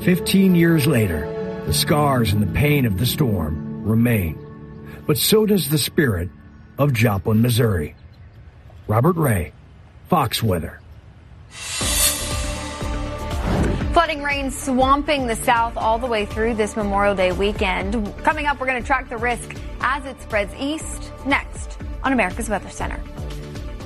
15 years later, the scars and the pain of the storm remain. But so does the spirit of Joplin, Missouri. Robert Ray, Fox Weather. Flooding rain swamping the south all the way through this Memorial Day weekend. Coming up, we're going to track the risk as it spreads east next on America's Weather Center.